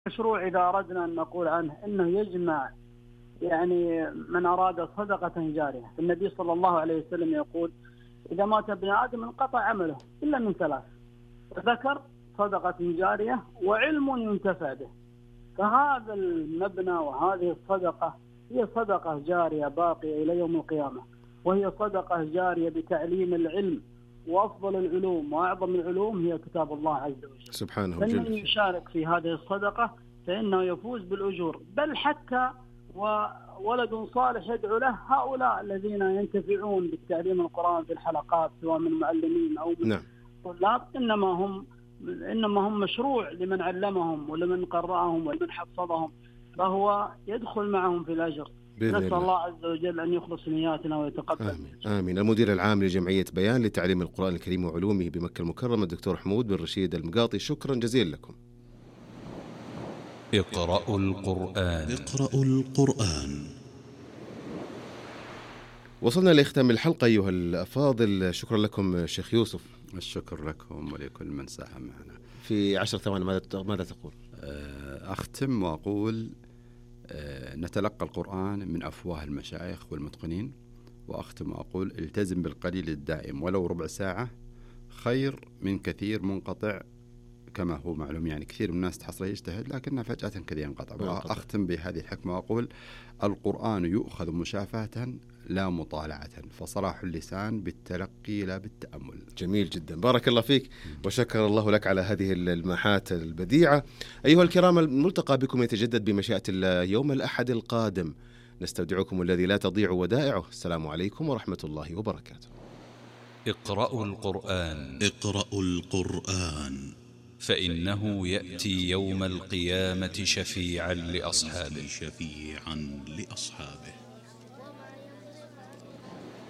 مشروع إذا أردنا أن نقول عنه أنه يجمع يعني من أراد صدقة جارية. النبي صلى الله عليه وسلم يقول: إذا مات ابن آدم انقطع عمله إلا من ثلاث، ذكر صدقة جارية وعلم ينتفع به. فهذا المبنى وهذه الصدقة هي صدقة جارية باقية إلى يوم القيامة، وهي صدقة جارية بتعليم العلم، وأفضل العلوم وأعظم العلوم هي كتاب الله عز وجل سبحانه وتعالى. وتعالى. فمن يشارك في هذه الصدقة فإنه يفوز بالأجور، بل حتى وولد صالح يدعو له. هؤلاء الذين ينتفعون بالتعليم القرآن في الحلقات سواء من معلمين أو من طلاب إنما هم مشروع لمن علمهم ولمن قرأهم ولمن حفظهم، فهو يدخل معهم في الأجر. نسأل الله عز وجل أن يخلص نياتنا ويتقبل. آمين. آمين. المدير العام لجمعية بيان لتعليم القرآن الكريم وعلومه بمكة المكرمة الدكتور حمود بن رشيد المقاطي، شكرا جزيلا لكم. اقرأوا القرآن. اقرأوا القرآن. وصلنا لختام الحلقة أيها الأفاضل، شكرا لكم شيخ يوسف. الشكر لكم ولكل من ساهم معنا. في 10 ثواني ماذا تقول؟ أختم وأقول نتلقى القرآن من أفواه المشايخ والمتقنين، وأختم وأقول التزم بالقليل الدائم ولو ربع ساعة خير من كثير منقطع، كما هو معلوم. يعني كثير من الناس تحصل يجتهد لكنه فجأة كذا ينقطع. وأختم بهذه الحكمة وأقول القرآن يؤخذ مشافهة لا مطالعة، فصلاح اللسان بالتلقي لا بالتأمل. جميل جدا، بارك الله فيك وشكر الله لك على هذه الماحات البديعة. أيها الكرام، الملتقى بكم يتجدد بمشيئة الله يوم الأحد القادم. نستودعكم الذي لا تضيع ودائعه. السلام عليكم ورحمة الله وبركاته. اقرأوا القرآن. اقرأوا القرآن، فإنه يأتي يوم القيامة شفيعا لأصحابه.